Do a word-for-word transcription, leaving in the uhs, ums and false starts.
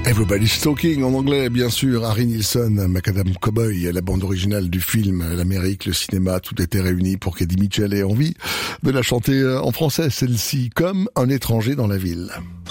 Everybody's Talking en anglais, bien sûr. Harry Nilsson, Macadam Cowboy, la bande originale du film, l'Amérique, le cinéma, tout était réuni pour qu'Eddie Mitchell ait envie de la chanter en français, celle-ci, comme un étranger dans la ville.